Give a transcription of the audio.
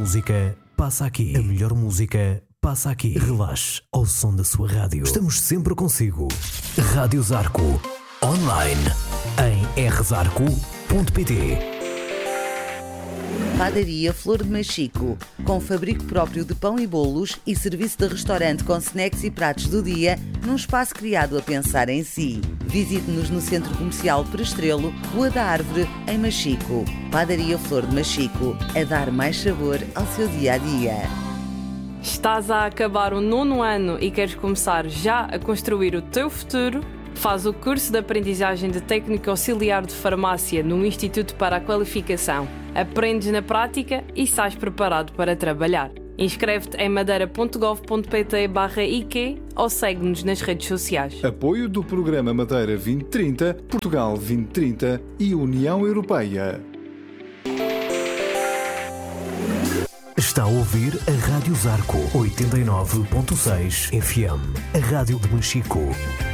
música passa aqui. A melhor música passa aqui. Relaxe ao som da sua rádio. Estamos sempre consigo. Rádio Zarco. Online em rzarco.pt. Padaria Flor de Machico, com fabrico próprio de pão e bolos e serviço de restaurante com snacks e pratos do dia, num espaço criado a pensar em si. Visite-nos no Centro Comercial Perestrelo, Rua da Árvore, em Machico. Padaria Flor de Machico, a dar mais sabor ao seu dia-a-dia. Estás a acabar o 9º ano e queres começar já a construir o teu futuro? Faz o curso de aprendizagem de técnico auxiliar de farmácia no Instituto para a Qualificação. Aprendes na prática e sais preparado para trabalhar. Inscreve-te em madeira.gov.pt/IQ ou segue-nos nas redes sociais. Apoio do Programa Madeira 2030, Portugal 2030 e União Europeia. Está a ouvir a Rádio Zarco 89.6 FM, a rádio de Machico.